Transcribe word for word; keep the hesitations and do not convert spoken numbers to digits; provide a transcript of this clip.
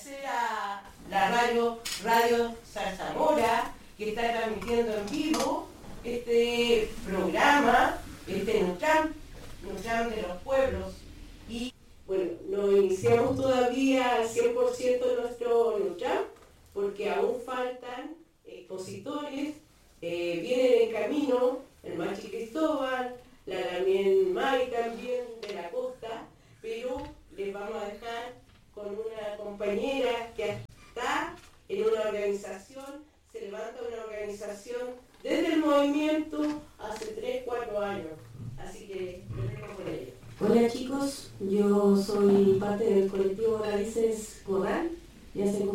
A la radio, Radio Zarzamora, que está transmitiendo en vivo este programa, este Nutram, Nutram de los pueblos. Y bueno, no iniciamos todavía al cien por ciento nuestro Nutram, porque aún faltan expositores, eh, vienen en camino el Machi Cristóbal, la Lamien May también de la costa, pero les vamos a dejar con una compañera que está en una organización, se levanta una organización desde el movimiento hace tres, cuatro años. Así que lo dejo con ella. Hola chicos, yo soy parte del colectivo Raíces Corral, ya hace